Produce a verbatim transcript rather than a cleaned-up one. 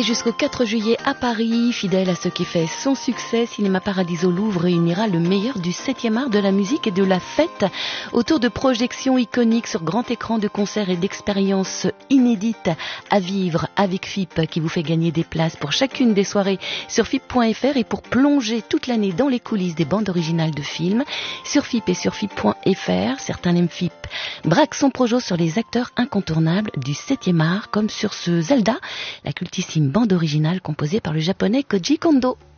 Et jusqu'au quatre juillet à Paris, fidèle à ce qui fait son succès, Cinéma Paradiso Louvre réunira le meilleur du septième art, de la musique et de la fête autour de projections iconiques sur grand écran, de concerts et d'expériences inédites à vivre avec F I P, qui vous fait gagner des places pour chacune des soirées sur F I P point F R et pour plonger toute l'année dans les coulisses des bandes originales de films sur F I P et sur F I P point F R. Certains l'aiment F I P braque son projet sur les acteurs incontournables du septième art, comme sur ce Zelda, la cultissime bande originale composée par le japonais Koji Kondo.